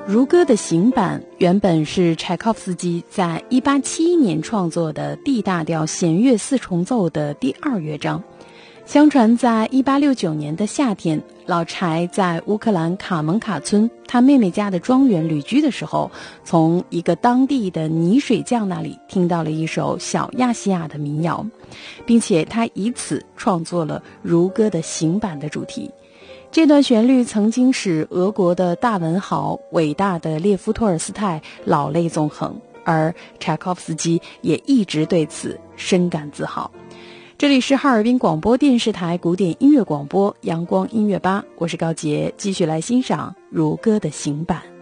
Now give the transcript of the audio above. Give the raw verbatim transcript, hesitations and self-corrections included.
如歌的行版原本是柴可夫斯基在一八七一年创作的 D 大调弦乐四重奏的第二乐章。相传在一八六九年的夏天，老柴在乌克兰卡蒙卡村他妹妹家的庄园旅居的时候，从一个当地的泥水匠那里听到了一首小亚细亚的民谣，并且他以此创作了如歌的行版的主题。这段旋律曾经使俄国的大文豪伟大的列夫托尔斯泰老泪纵横，而柴可夫斯基也一直对此深感自豪。这里是哈尔滨广播电视台古典音乐广播阳光音乐吧，我是高杰，继续来欣赏如歌的行版。